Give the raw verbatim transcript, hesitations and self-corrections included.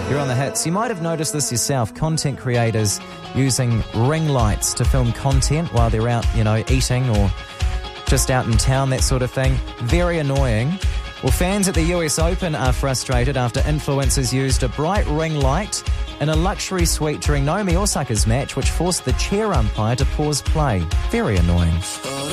You're on the hits. You might have noticed this yourself. Content creators using ring lights to film content while they're out, you know, eating or just out in town, that sort of thing. Very annoying. Well, fans at the U S Open are frustrated after influencers used a bright ring light in a luxury suite during Naomi Osaka's match, which forced the chair umpire to pause play. Very annoying.